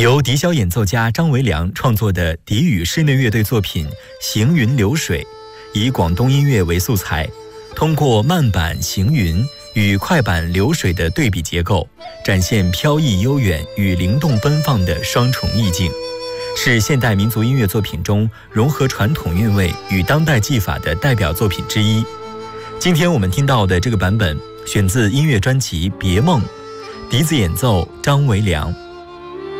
由笛箫演奏家张维良创作的笛语室内乐队作品《行云流水》，以广东音乐为素材，通过慢板行云与快板流水的对比结构，展现飘逸悠远与灵动奔放的双重意境，是现代民族音乐作品中融合传统韵味与当代技法的代表作品之一。今天我们听到的这个版本选自音乐专辑《别梦》，笛子演奏张维良。